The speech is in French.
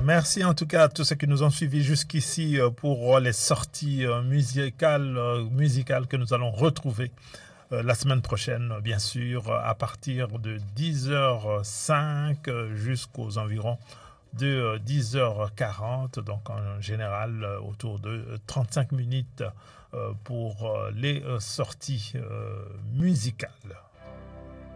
Merci en tout cas à tous ceux qui nous ont suivis jusqu'ici pour les sorties musicales que nous allons retrouver la semaine prochaine, bien sûr, à partir de 10h05 jusqu'aux environs de 10h40, donc en général autour de 35 minutes pour les sorties musicales.